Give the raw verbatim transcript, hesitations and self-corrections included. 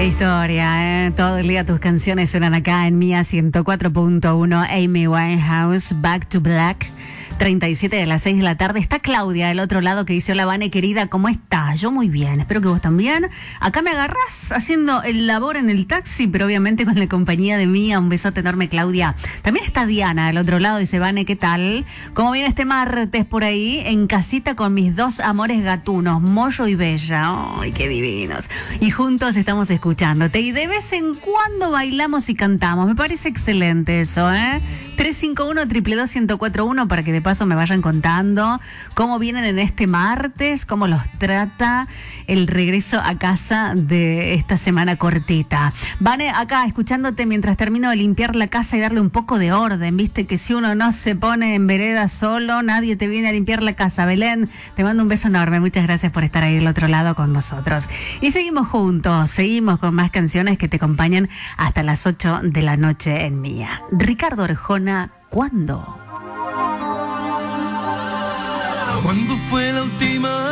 Qué historia, ¿eh? Todo el día tus canciones suenan acá en Mía ciento cuatro punto uno. Amy Winehouse, Back to Black. treinta y siete de las seis de la tarde. Está Claudia del otro lado que dice: hola, Vane, querida, ¿cómo estás? Yo muy bien, espero que vos también. Acá me agarrás haciendo el labor en el taxi, pero obviamente con la compañía de Mía. Un besote enorme, Claudia. También está Diana del otro lado, dice: Vane, ¿qué tal? ¿Cómo viene este martes por ahí? En casita con mis dos amores gatunos, Moyo y Bella. ¡Ay, qué divinos! Y juntos estamos escuchándote. Y de vez en cuando bailamos y cantamos. Me parece excelente eso, ¿eh? tres cinco uno, dos dos dos, uno cero cuatro uno para que de paso me vayan contando cómo vienen en este martes, cómo los trata el regreso a casa de esta semana cortita. Vane, acá escuchándote mientras termino de limpiar la casa y darle un poco de orden. Viste que si uno no se pone en vereda solo, nadie te viene a limpiar la casa. Belén, te mando un beso enorme. Muchas gracias por estar ahí del otro lado con nosotros. Y seguimos juntos, seguimos con más canciones que te acompañan hasta las ocho de la noche en Mía. Ricardo Arjona, ¿cuándo? ¿Cuándo fue la última